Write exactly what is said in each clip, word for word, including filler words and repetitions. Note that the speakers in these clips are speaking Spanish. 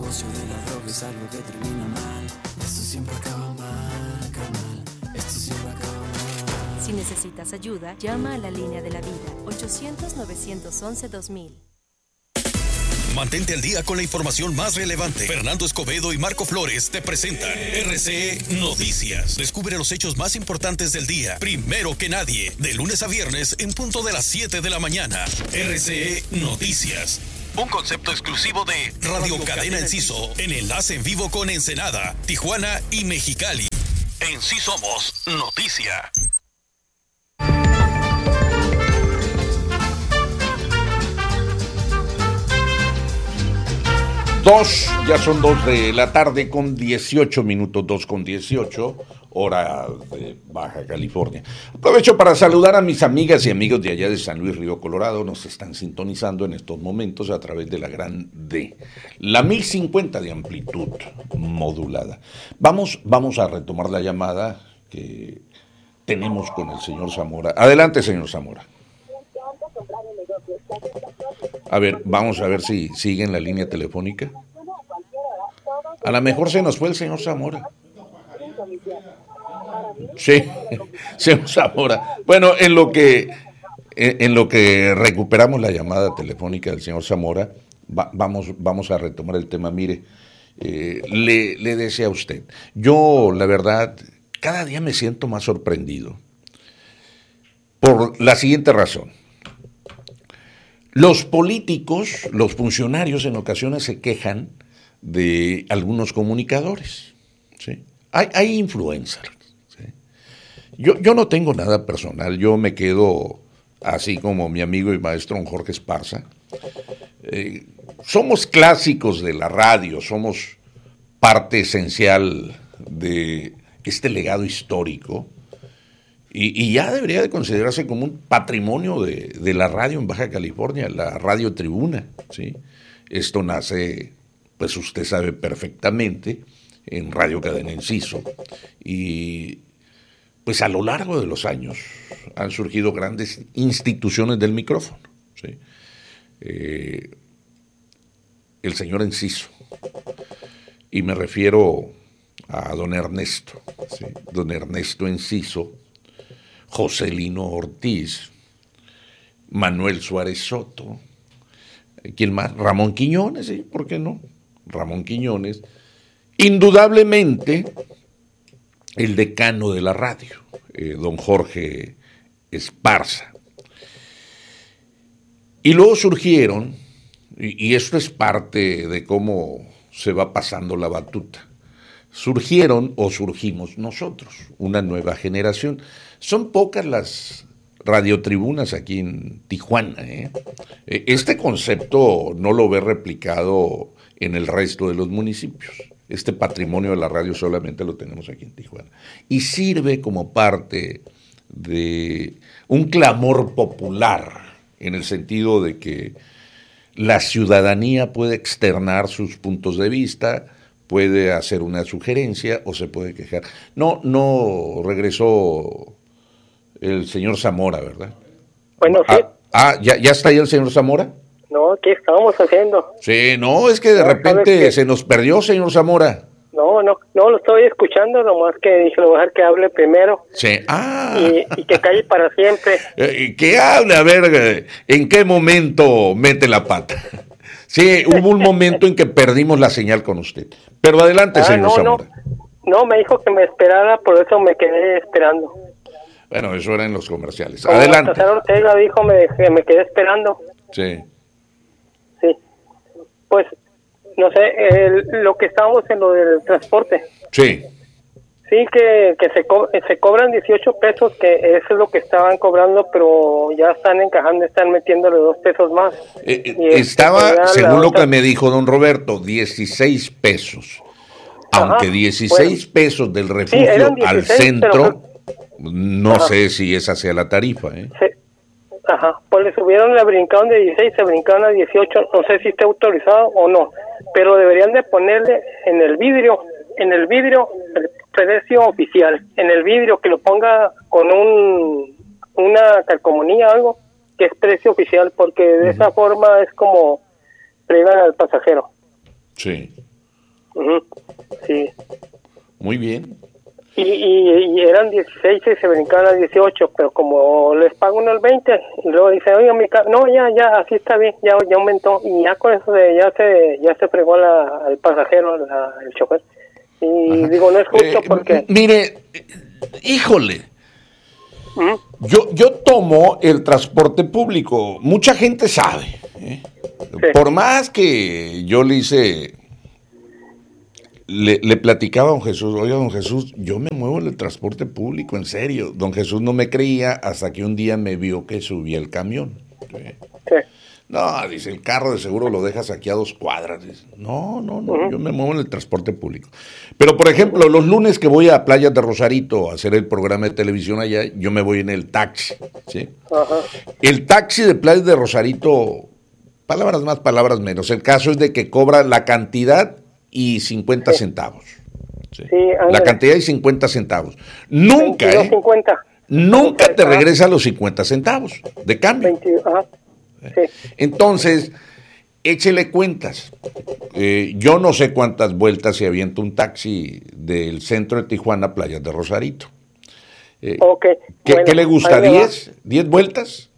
negocio de la droga es algo que termina mal. Esto siempre acaba mal, carnal. Esto siempre acaba mal. Si necesitas ayuda, llama a la línea de la vida, ochocientos, novecientos once, dos mil. Mantente al día con la información más relevante. Fernando Escobedo y Marco Flores te presentan R C E Noticias. Descubre los hechos más importantes del día, primero que nadie, de lunes a viernes en punto de las siete de la mañana. R C E Noticias. Un concepto exclusivo de Radio Cadena Enciso, en enlace en vivo con Ensenada, Tijuana y Mexicali. En Sí Somos Noticia. Dos, ya son dos de la tarde con dieciocho minutos, dos con dieciocho, hora de Baja California. Aprovecho para saludar a mis amigas y amigos de allá de San Luis Río Colorado. Nos están sintonizando en estos momentos a través de la gran D, la mil cincuenta de amplitud modulada. Vamos, vamos a retomar la llamada que tenemos con el señor Zamora. Adelante, señor Zamora. A ver, vamos a ver si sigue en la línea telefónica. A lo mejor se nos fue el señor Zamora. Sí, señor Zamora. Bueno, en lo que en lo que recuperamos la llamada telefónica del señor Zamora, va, vamos, vamos a retomar el tema. Mire, eh, le, le decía a usted, yo la verdad, cada día me siento más sorprendido por la siguiente razón. Los políticos, los funcionarios en ocasiones se quejan de algunos comunicadores, ¿sí? Hay, hay influencers, ¿sí? Yo, yo no tengo nada personal, yo me quedo así como mi amigo y maestro don Jorge Esparza. Eh, somos clásicos de la radio, somos parte esencial de este legado histórico. Y, y ya debería de considerarse como un patrimonio de, de la radio en Baja California, la Radio Tribuna, ¿sí? Esto nace, pues usted sabe perfectamente, en Radio Cadena Enciso. Y pues a lo largo de los años han surgido grandes instituciones del micrófono, ¿sí? Eh, el señor Enciso, y me refiero a don Ernesto, ¿sí? Don Ernesto Enciso, Joselino Ortiz, Manuel Suárez Soto, ¿quién más? Ramón Quiñones, ¿sí? ¿Por qué no? Ramón Quiñones, indudablemente el decano de la radio, eh, don Jorge Esparza. Y luego surgieron, y, y esto es parte de cómo se va pasando la batuta, surgieron o surgimos nosotros, una nueva generación. Son pocas las radiotribunas aquí en Tijuana, ¿eh? Este concepto no lo ve replicado en el resto de los municipios. Este patrimonio de la radio solamente lo tenemos aquí en Tijuana. Y sirve como parte de un clamor popular, en el sentido de que la ciudadanía puede externar sus puntos de vista, puede hacer una sugerencia o se puede quejar. No, no regresó el señor Zamora, ¿verdad? Bueno, sí. Ah, ah ¿ya, ¿ya está ahí el señor Zamora? No, ¿qué estábamos haciendo? Sí, no, es que de no, repente se nos perdió, señor Zamora. No, no, no lo estoy escuchando, nomás que dije, lo voy a dejar que hable primero. Sí, ah. Y, y que calle para siempre. Eh, que hable, a ver, ¿en qué momento mete la pata? Sí, hubo un momento en que perdimos la señal con usted. Pero adelante, ah, señor no, Zamora. No, no, me dijo que me esperara, por eso me quedé esperando. Bueno, eso era en los comerciales. Como adelante. Baltasar Ortega dijo, me, me quedé esperando. Sí. Sí. Pues, no sé, el, lo que estábamos en lo del transporte. Sí. Sí, que, que se, co- se cobran dieciocho pesos, que eso es lo que estaban cobrando, pero ya están encajando, están metiéndole dos pesos más. Eh, eh, estaba, según lo otra... que me dijo don Roberto, dieciséis pesos. Aunque Ajá, dieciséis bueno, pesos del refugio sí, dieciséis, al centro, pero... no Ajá. sé si esa sea la tarifa. ¿eh? Sí. Ajá, pues le subieron, le brincaron de dieciséis, se brincaron a dieciocho, no sé si está autorizado o no, pero deberían de ponerle en el vidrio, en el vidrio, el precio oficial, en el vidrio que lo ponga con un una calcomanía o algo, que es precio oficial, porque de uh-huh. esa forma es como fregan al pasajero. Sí. muy bien. Y, y, y eran dieciséis y se brincaban a dieciocho, pero como les pago uno el veinte, y luego dice, oiga, mi ca-, no, ya, ya, así está bien, ya, ya aumentó, y ya con eso de, ya se, ya se fregó la, al pasajero, la, el chofer. Y Ajá. digo, no es justo eh, porque... Mire, híjole, ¿Mm? yo, yo tomo el transporte público, mucha gente sabe, ¿eh? Sí. Por más que yo le hice... Le, le platicaba a don Jesús, oiga, don Jesús, yo me muevo en el transporte público, en serio. Don Jesús no me creía hasta que un día me vio que subía el camión. ¿Sí? Sí. No, dice, el carro de seguro lo dejas aquí a dos cuadras. Dice, no, no, no, uh-huh. yo me muevo en el transporte público. Pero, por ejemplo, los lunes que voy a Playas de Rosarito a hacer el programa de televisión allá, yo me voy en el taxi, ¿sí? Uh-huh. El taxi de Playas de Rosarito, palabras más, palabras menos. El caso es de que cobra la cantidad y cincuenta sí. centavos. ¿Sí? Sí, la cantidad y cincuenta centavos. Nunca, ¿eh? cincuenta. Nunca te regresa los cincuenta centavos de cambio. veinte, ajá. Sí. Entonces, échele cuentas. Eh, yo no sé cuántas vueltas se avienta un taxi del centro de Tijuana a Playas de Rosarito. Eh, okay. ¿qué, bueno, ¿Qué le gusta? ¿diez? ¿diez vueltas?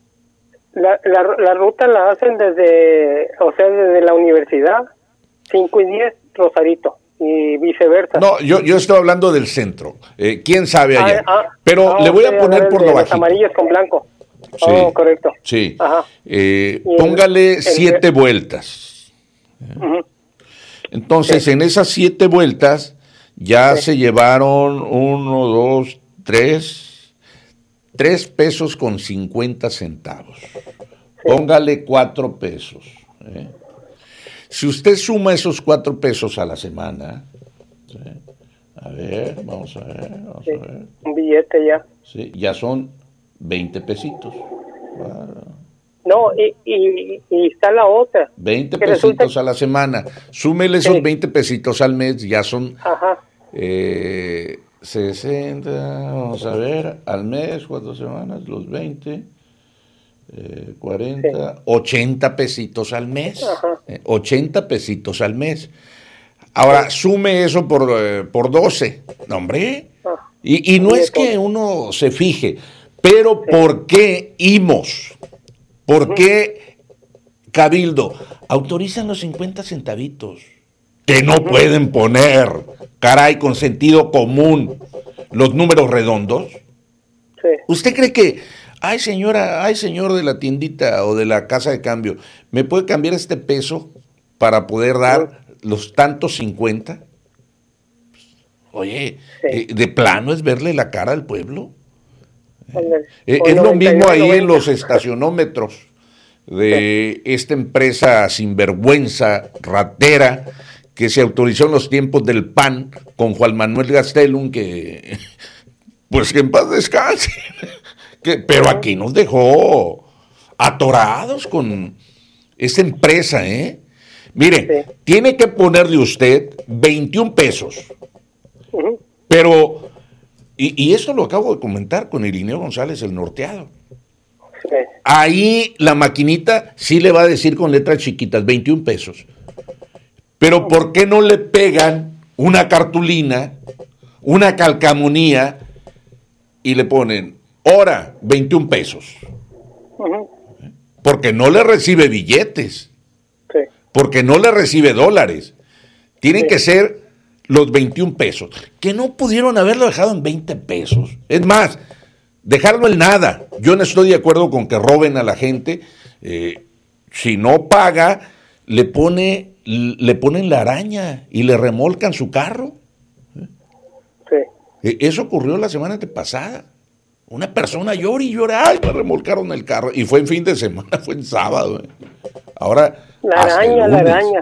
La, la, la ruta la hacen desde, o sea, desde la universidad, cinco y diez, Rosarito, y viceversa. No, yo, yo estoy hablando del centro. Eh, ¿Quién sabe allá? Ah, ah, Pero ah, le voy a poner por lo bajito. Amarillas con blanco. Sí, oh, correcto. Sí. Ajá. Eh, póngale el, siete el... vueltas. Uh-huh. Entonces, sí. en esas siete vueltas ya sí. se llevaron uno, dos, tres, tres pesos con cincuenta centavos. Sí. Póngale cuatro pesos. ¿eh? Si usted suma esos cuatro pesos a la semana, ¿sí? a ver, vamos a ver, vamos sí. a ver. Un billete ya. Sí, ya son veinte pesitos. Claro. No, y, y, y está la otra. veinte pesitos resulta... a la semana. Súmele esos sí. veinte pesitos al mes, ya son Ajá. Eh, sesenta, vamos a ver, al mes, cuatro semanas, los veinte, eh, cuarenta, sí. ochenta pesitos al mes. Eh, ochenta pesitos al mes. Ahora, sí. sume eso por, eh, por doce. No, hombre. Ah. Y, y no sí, es que uno se fije. Pero sí. ¿por qué I M O S? ¿Por qué Cabildo? Autorizan los cincuenta centavitos. Que no pueden poner, caray, con sentido común, los números redondos. Sí. ¿Usted cree que, ay señora, ay señor de la tiendita o de la casa de cambio, ¿me puede cambiar este peso para poder dar sí. los tantos cincuenta? Oye, sí. eh, ¿de plano es verle la cara al pueblo? Eh, es lo mismo ahí en los estacionómetros de esta empresa sinvergüenza, ratera, que se autorizó en los tiempos del P A N con Juan Manuel Gastelum, que pues que en paz descanse, que, pero aquí nos dejó atorados con esta empresa, ¿eh? Mire, sí. tiene que ponerle usted veintiún pesos, uh-huh. pero... Y, y esto lo acabo de comentar con Irineo González, el norteado. Sí. Ahí la maquinita sí le va a decir con letras chiquitas, veintiún pesos. Pero ¿por qué no le pegan una cartulina, una calcamonía y le ponen, hora, veintiún pesos? Uh-huh. Porque no le recibe billetes. Sí. Porque no le recibe dólares. Tienen sí. que ser... los veintiún pesos, que no pudieron haberlo dejado en veinte pesos. Es más, dejarlo en nada. Yo no estoy de acuerdo con que roben a la gente. Eh, si no paga, le pone, le ponen la araña y le remolcan su carro. Sí. Eh, eso ocurrió la semana pasada. Una persona llora y llora, ay, me remolcaron el carro. Y fue en fin de semana, fue en sábado. Eh. Ahora, la araña, la araña.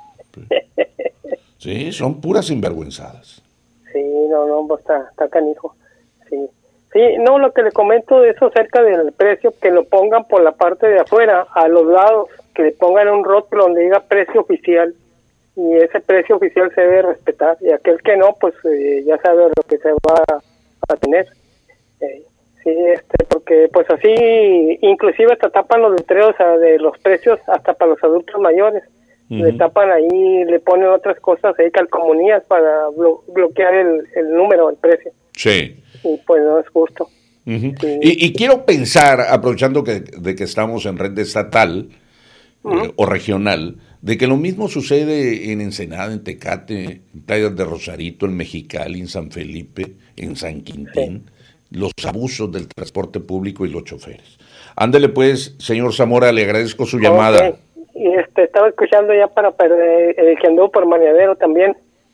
Sí, son puras sinvergüenzadas. Sí, no, no, pues está, está canijo. Sí. Sí, no, lo que le comento de eso acerca del precio, que lo pongan por la parte de afuera, a los lados, que le pongan un rótulo donde diga precio oficial, y ese precio oficial se debe respetar, y aquel que no, pues eh, ya sabe lo que se va a, a tener. Eh, sí, este, porque pues así, inclusive hasta tapan los letreros de los precios hasta para los adultos mayores. Uh-huh. Le tapan ahí, le ponen otras cosas ahí, calcomanías para blo- bloquear el, el número, el precio. Sí. Y pues no es justo. Uh-huh. Sí. Y, y quiero pensar, aprovechando que, de que estamos en red estatal uh-huh. eh, o regional, de que lo mismo sucede en Ensenada, en Tecate, en Playas de Rosarito, en Mexicali, en San Felipe, en San Quintín, sí. Los abusos del transporte público y los choferes. Ándele pues, señor Zamora, le agradezco su okay. llamada. Y este, estaba escuchando ya para perder, el que anduvo por Maniadero también.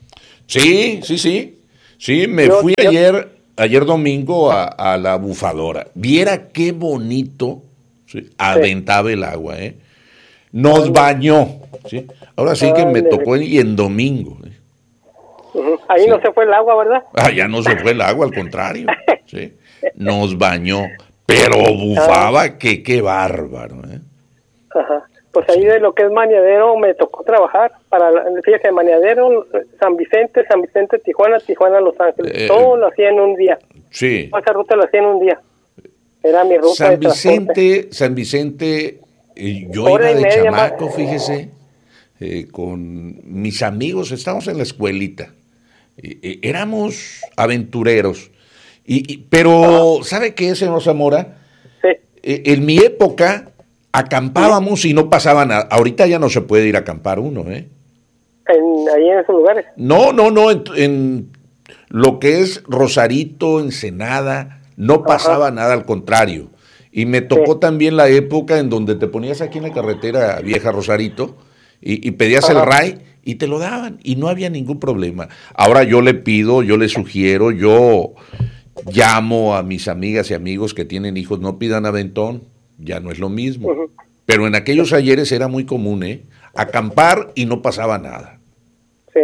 Sí, sí, sí. Sí, me yo, fui yo... ayer, ayer domingo a, a la bufadora. Viera qué bonito ¿sí? aventaba sí. el agua, ¿eh? Nos bañó, ¿sí? Ahora sí que me tocó y en domingo. ¿eh? Uh-huh. Ahí sí. no se fue el agua, ¿verdad? Ah, ya no se fue el agua, al contrario. ¿sí? Nos bañó, pero bufaba, ah. que qué bárbaro, ¿eh? Ajá. Pues ahí de lo que es Maniadero me tocó trabajar para, fíjese, Maniadero, San Vicente, San Vicente, Tijuana, Tijuana, Los Ángeles. Eh, Todo lo hacía en un día. Sí. Esa ruta lo hacía en un día. Era mi ruta San de Vicente, transporte. San Vicente, eh, yo Hora iba de chamaco, más. fíjese, eh, con mis amigos, estábamos en la escuelita. Eh, eh, éramos aventureros. Y, y, pero, ah. ¿sabe qué, señor Zamora? Sí. Eh, en mi época... acampábamos sí. y no pasaba nada. Ahorita ya no se puede ir a acampar uno, ¿eh? En, ahí en esos lugares. No, no, no. En, en lo que es Rosarito, Ensenada, no pasaba Ajá. nada, al contrario. Y me tocó sí. también la época en donde te ponías aquí en la carretera vieja Rosarito y, y pedías Ajá. el ray y te lo daban y no había ningún problema. Ahora yo le pido, yo le sugiero, yo llamo a mis amigas y amigos que tienen hijos, no pidan aventón. Ya no es lo mismo. Uh-huh. Pero en aquellos ayeres era muy común, ¿eh? Acampar y no pasaba nada. Sí.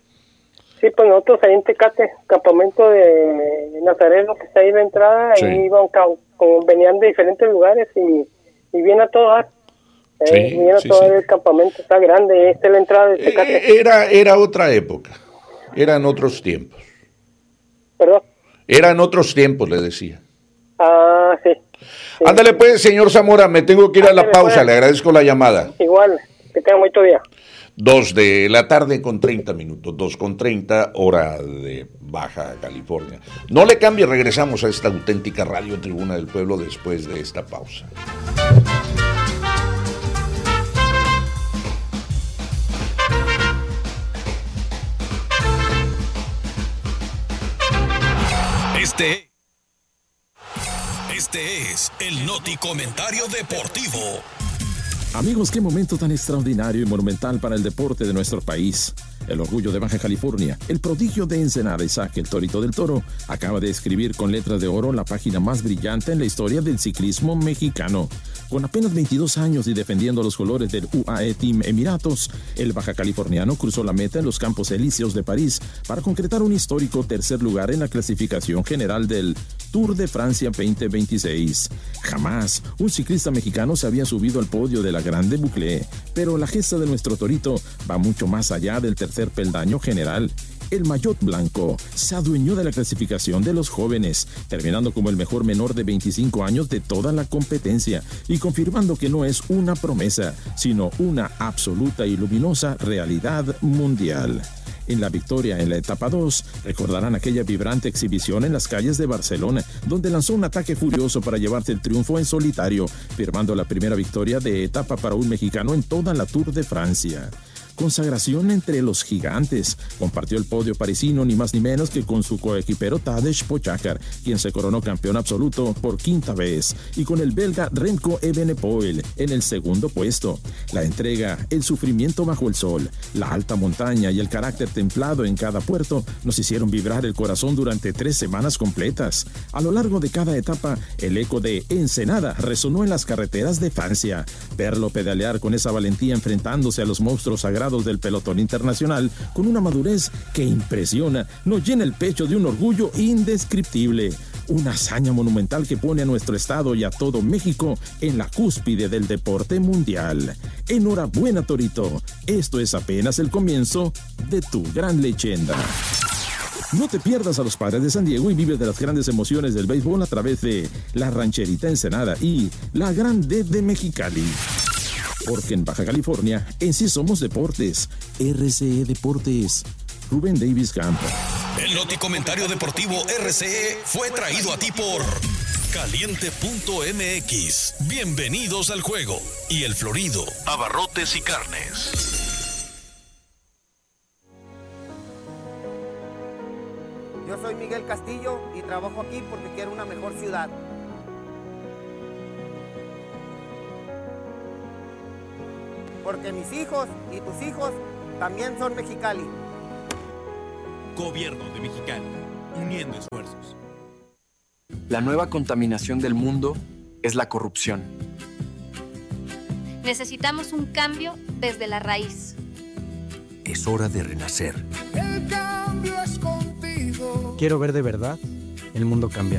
Sí, pues nosotros ahí en Tecate, campamento de Nazareno, que está ahí en la entrada, sí. ahí iban, como venían de diferentes lugares y, y vienen a todo dar. Sí, eh, vienen a sí, todo sí. el campamento, está grande, esta es la entrada de Tecate. Era, era otra época, eran otros tiempos. ¿Perdón? Eran otros tiempos, le decía. Ah, sí. sí. Ándale pues, señor Zamora, me tengo que ir Ándale, a la pausa, pues. Le agradezco la llamada. Igual, que tenga mucho día. Dos de la tarde con treinta minutos, dos con treinta, hora de Baja California. No le cambie, regresamos a esta auténtica Radio Tribuna del Pueblo después de esta pausa. Este Este es el Noti Comentario Deportivo. Amigos, qué momento tan extraordinario y monumental para el deporte de nuestro país. El orgullo de Baja California, el prodigio de Ensenada, Isaac el Torito del Toro, acaba de escribir con letras de oro la página más brillante en la historia del ciclismo mexicano. Con apenas veintidós años y defendiendo los colores del U A E Team Emiratos, el baja californiano cruzó la meta en los Campos Elíseos de París para concretar un histórico tercer lugar en la clasificación general del Tour de Francia veinte veintiséis. Jamás un ciclista mexicano se había subido al podio de la Grande Boucle, pero la gesta de nuestro Torito va mucho más allá del tercer peldaño general. El maillot blanco se adueñó de la clasificación de los jóvenes, terminando como el mejor menor de veinticinco años de toda la competencia y confirmando que no es una promesa, sino una absoluta y luminosa realidad mundial. En la victoria en la etapa dos, recordarán aquella vibrante exhibición en las calles de Barcelona, donde lanzó un ataque furioso para llevarse el triunfo en solitario, firmando la primera victoria de etapa para un mexicano en toda la Tour de Francia. Consagración entre los gigantes. Compartió el podio parisino ni más ni menos que con su coequipero Tadej Pogačar, quien se coronó campeón absoluto por quinta vez, y con el belga Remco Evenepoel en el segundo puesto. La entrega, el sufrimiento bajo el sol, la alta montaña y el carácter templado en cada puerto nos hicieron vibrar el corazón durante tres semanas completas. A lo largo de cada etapa, el eco de Ensenada resonó en las carreteras de Francia. Verlo pedalear con esa valentía enfrentándose a los monstruos sagrados del pelotón internacional con una madurez que impresiona, nos llena el pecho de un orgullo indescriptible. Una hazaña monumental que pone a nuestro estado y a todo México en la cúspide del deporte mundial. Enhorabuena, Torito. Esto es apenas el comienzo de tu gran leyenda. No te pierdas a los Padres de San Diego y vive de las grandes emociones del béisbol a través de La Rancherita Ensenada y La Grande de Mexicali. Porque en Baja California, en sí somos deportes. R C E Deportes. Rubén Davis Campo. El Noticomentario Deportivo R C E fue traído a ti por Caliente punto M X. Bienvenidos al juego. Y El Florido, abarrotes y carnes. Yo soy Miguel Castillo y trabajo aquí porque quiero una mejor ciudad. Porque mis hijos y tus hijos también son Mexicali. Gobierno de Mexicali, uniendo esfuerzos. La nueva contaminación del mundo es la corrupción. Necesitamos un cambio desde la raíz. Es hora de renacer. El cambio es contigo. Quiero ver de verdad el mundo cambiar.